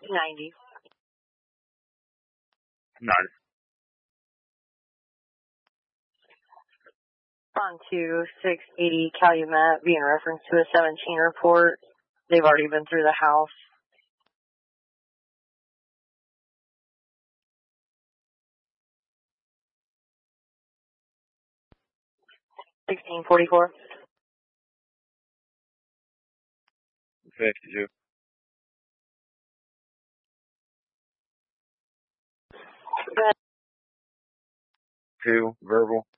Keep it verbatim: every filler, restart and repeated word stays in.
ninety. None. On to six eighty Calumet, being reference to a seventeen report. They've already been through the house. sixteen forty-four. fifty-two. Go ahead. Two, verbal.